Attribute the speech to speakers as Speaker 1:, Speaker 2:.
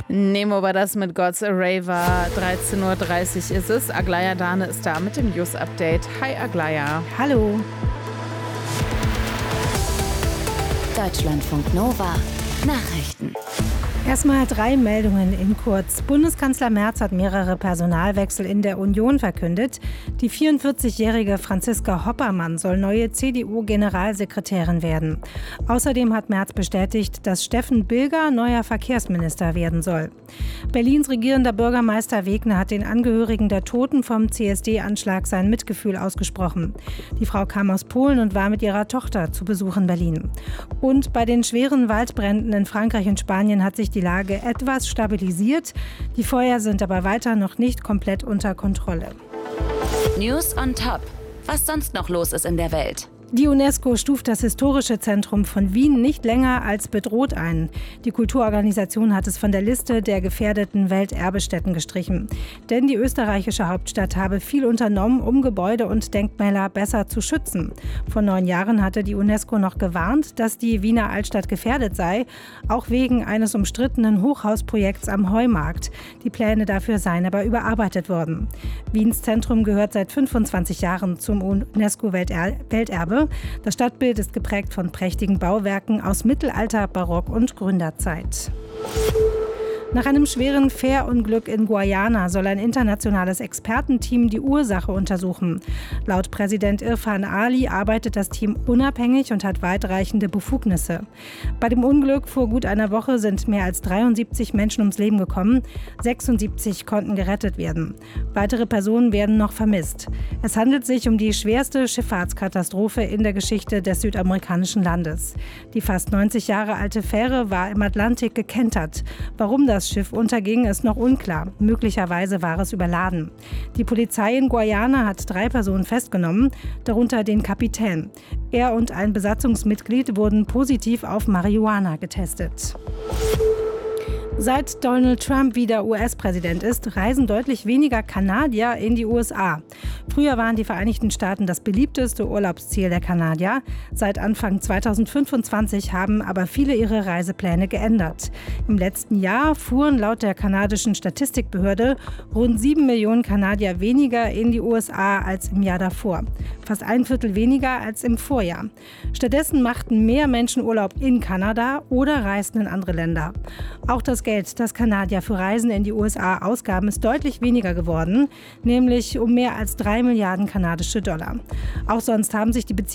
Speaker 1: Nemo war das mit God's a Raver. 13:30 Uhr ist es. Aglaya Dane ist da mit dem News-Update. Hi Aglaya.
Speaker 2: Hallo.
Speaker 3: Deutschlandfunk Nova Nachrichten.
Speaker 2: Erstmal 3 Meldungen in kurz. Bundeskanzler Merz hat mehrere Personalwechsel in der Union verkündet. Die 44-jährige Franziska Hoppermann soll neue CDU-Generalsekretärin werden. Außerdem hat Merz bestätigt, dass Steffen Bilger neuer Verkehrsminister werden soll. Berlins regierender Bürgermeister Wegner hat den Angehörigen der Toten vom CSD-Anschlag sein Mitgefühl ausgesprochen. Die Frau kam aus Polen und war mit ihrer Tochter zu Besuch in Berlin. Und bei den schweren Waldbränden in Frankreich und Spanien hat sich die Lage etwas stabilisiert. Die Feuer sind aber weiter noch nicht komplett unter Kontrolle.
Speaker 3: News on Top. Was sonst noch los ist in der Welt?
Speaker 2: Die UNESCO stuft das historische Zentrum von Wien nicht länger als bedroht ein. Die Kulturorganisation hat es von der Liste der gefährdeten Welterbestätten gestrichen. Denn die österreichische Hauptstadt habe viel unternommen, um Gebäude und Denkmäler besser zu schützen. Vor 9 Jahren hatte die UNESCO noch gewarnt, dass die Wiener Altstadt gefährdet sei, auch wegen eines umstrittenen Hochhausprojekts am Heumarkt. Die Pläne dafür seien aber überarbeitet worden. Wiens Zentrum gehört seit 25 Jahren zum UNESCO-Welterbe. Das Stadtbild ist geprägt von prächtigen Bauwerken aus Mittelalter, Barock und Gründerzeit. Nach einem schweren Fährunglück in Guyana soll ein internationales Expertenteam die Ursache untersuchen. Laut Präsident Irfan Ali arbeitet das Team unabhängig und hat weitreichende Befugnisse. Bei dem Unglück vor gut einer Woche sind mehr als 73 Menschen ums Leben gekommen. 76 konnten gerettet werden. Weitere Personen werden noch vermisst. Es handelt sich um die schwerste Schifffahrtskatastrophe in der Geschichte des südamerikanischen Landes. Die fast 90 Jahre alte Fähre war im Atlantik gekentert. Warum das Schiff unterging, ist noch unklar. Möglicherweise war es überladen. Die Polizei in Guyana hat 3 Personen festgenommen, darunter den Kapitän. Er und ein Besatzungsmitglied wurden positiv auf Marihuana getestet. Seit Donald Trump wieder US-Präsident ist, reisen deutlich weniger Kanadier in die USA. Früher waren die Vereinigten Staaten das beliebteste Urlaubsziel der Kanadier. Seit Anfang 2025 haben aber viele ihre Reisepläne geändert. Im letzten Jahr fuhren laut der kanadischen Statistikbehörde rund 7 Millionen Kanadier weniger in die USA als im Jahr davor. Fast 1/4 weniger als im Vorjahr. Stattdessen machten mehr Menschen Urlaub in Kanada oder reisten in andere Länder. Auch das Geld, das Kanadier für Reisen in die USA ausgaben, ist deutlich weniger geworden, nämlich um mehr als 3 Milliarden kanadische Dollar. Auch sonst haben sich die